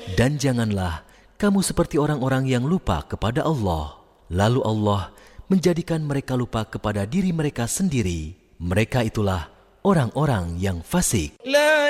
Dan janganlah kamu seperti orang-orang yang lupa kepada Allah. Lalu Allah menjadikan mereka lupa kepada diri mereka sendiri. Mereka itulah orang-orang yang fasik. لا